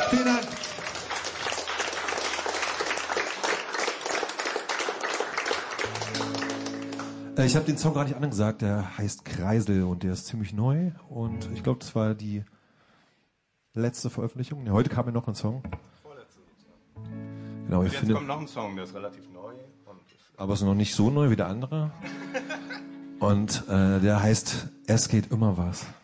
Vielen Dank. Ich habe den Song gar nicht angesagt, der heißt Kreisel und der ist ziemlich neu und ich glaube, das war die letzte Veröffentlichung. Ja, heute kam ja noch ein Song. Vorletzte sozusagen. Genau, und jetzt kommt noch ein Song, der ist relativ neu. Aber ist noch nicht so neu wie der andere. Und der heißt Es geht immer was.